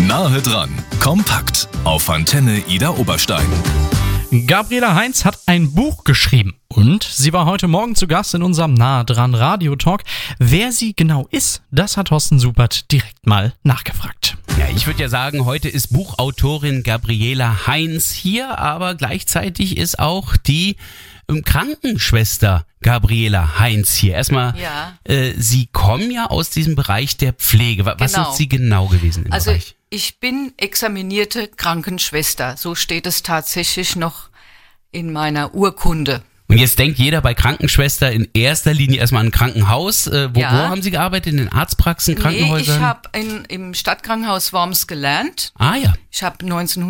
Nahe dran, kompakt auf Antenne Ida Oberstein. Gabriela Heinz hat ein Buch geschrieben und sie war heute Morgen zu Gast in unserem Nahe dran Radio-Talk. Wer sie genau ist, das hat Thorsten Supert direkt mal nachgefragt. Ja, ich würde ja sagen, heute ist Buchautorin Gabriela Heinz hier, aber gleichzeitig ist auch die Krankenschwester Gabriela Heinz hier. Erstmal, Sie kommen ja aus diesem Bereich der Pflege. Was sind Sie genau gewesen im Bereich? Ich bin examinierte Krankenschwester. So steht es tatsächlich noch in meiner Urkunde. Und jetzt denkt jeder bei Krankenschwester in erster Linie erstmal an ein Krankenhaus. Wo haben Sie gearbeitet? In den Arztpraxen, Krankenhäusern? Ich habe im Stadtkrankenhaus Worms gelernt. Ah ja. Ich habe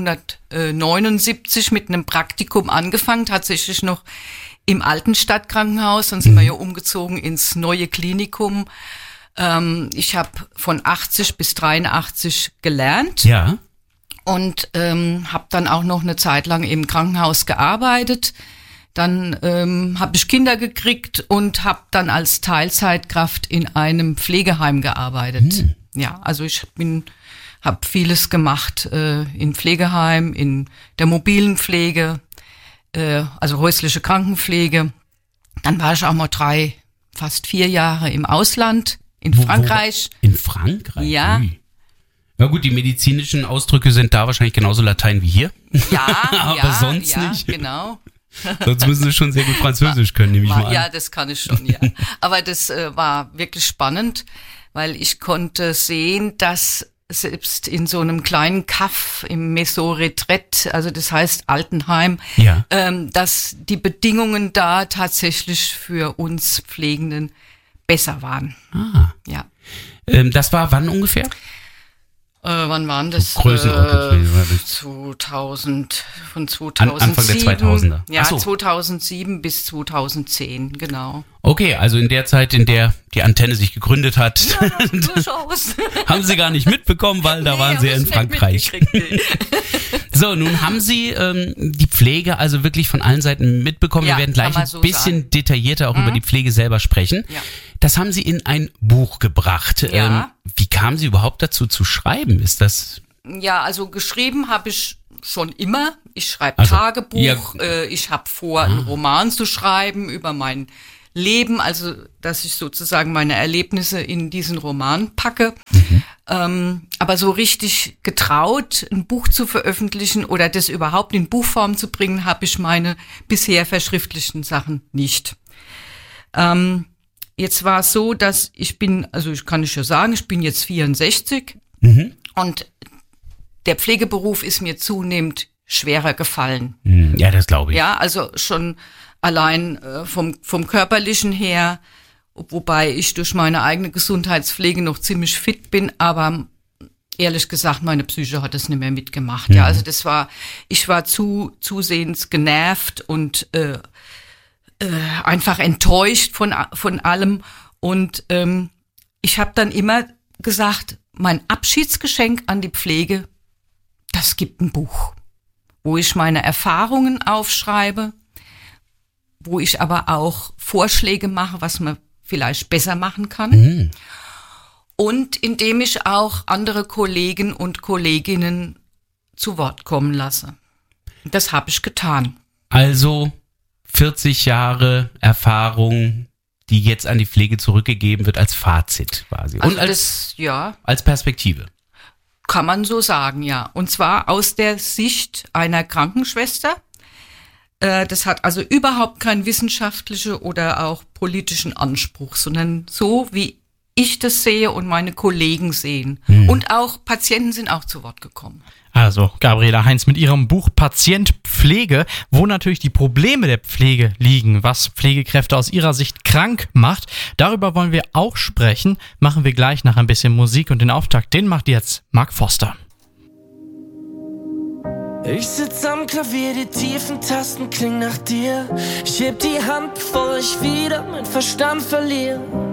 1979 mit einem Praktikum angefangen, tatsächlich noch im alten Stadtkrankenhaus. Dann sind wir ja umgezogen ins neue Klinikum. Ich habe von 80 bis 83 gelernt. Ja. Und habe dann auch noch eine Zeit lang im Krankenhaus gearbeitet. Dann habe ich Kinder gekriegt und habe dann als Teilzeitkraft in einem Pflegeheim gearbeitet. Ja, also ich habe vieles gemacht in Pflegeheim, in der mobilen Pflege, also häusliche Krankenpflege. Dann war ich auch mal fast 4 Jahre im Ausland, in Frankreich. In Frankreich? Ja. Na gut, die medizinischen Ausdrücke sind da wahrscheinlich genauso Latein wie hier. Ja, aber sonst nicht. Genau. Sonst müssen Sie schon sehr gut Französisch können, nehme ich mal an. Ja, das kann ich schon, ja. Aber das war wirklich spannend, weil ich konnte sehen, dass selbst in so einem kleinen Kaff im Maison Retraite, also das heißt Altenheim, dass die Bedingungen da tatsächlich für uns Pflegenden besser waren. Ah. Ja. Das war wann ungefähr? Wann waren das? Größenordnung. 2000, von 2007. Anfang der 2000er. Ja, so. 2007 bis 2010, genau. Okay, also in der Zeit, in der die Antenne sich gegründet hat, durchaus. Haben Sie gar nicht mitbekommen, weil da waren Sie ja in Frankreich. So, nun haben Sie die Pflege also wirklich von allen Seiten mitbekommen. Wir werden gleich ein bisschen detaillierter auch über die Pflege selber sprechen. Ja. Das haben Sie in ein Buch gebracht. Ja. Wie kamen Sie überhaupt dazu zu schreiben? Ist das? Ja, also geschrieben habe ich schon immer. Ich schreibe Tagebuch. Ja. Ich habe vor, einen Roman zu schreiben über mein Leben, also dass ich sozusagen meine Erlebnisse in diesen Roman packe. Aber so richtig getraut, ein Buch zu veröffentlichen oder das überhaupt in Buchform zu bringen, habe ich meine bisher verschriftlichten Sachen nicht. Jetzt war es so, dass ich bin jetzt 64 und der Pflegeberuf ist mir zunehmend schwerer gefallen. Ja, das glaube ich. Ja, also schon allein vom Körperlichen her, wobei ich durch meine eigene Gesundheitspflege noch ziemlich fit bin, aber ehrlich gesagt, meine Psyche hat das nicht mehr mitgemacht. Ja, also ich war zusehends genervt und einfach enttäuscht von allem. Und ich habe dann immer gesagt, mein Abschiedsgeschenk an die Pflege, das gibt ein Buch, wo ich meine Erfahrungen aufschreibe, wo ich aber auch Vorschläge mache, was man vielleicht besser machen kann. Und indem ich auch andere Kollegen und Kolleginnen zu Wort kommen lasse. Das habe ich getan. Also 40 Jahre Erfahrung, die jetzt an die Pflege zurückgegeben wird als Fazit quasi. Also und als Perspektive. Kann man so sagen, ja. Und zwar aus der Sicht einer Krankenschwester. Das hat also überhaupt keinen wissenschaftlichen oder auch politischen Anspruch, sondern so, wie ich das sehe und meine Kollegen sehen. Und auch Patienten sind auch zu Wort gekommen. Also Gabriela Heinz mit ihrem Buch Patient Pflege, wo natürlich die Probleme der Pflege liegen, was Pflegekräfte aus ihrer Sicht krank macht. Darüber wollen wir auch sprechen, machen wir gleich nach ein bisschen Musik und den Auftakt, den macht jetzt Mark Forster. Ich sitz am Klavier, die tiefen Tasten klingen nach dir. Ich heb die Hand, bevor ich wieder meinen Verstand verliere.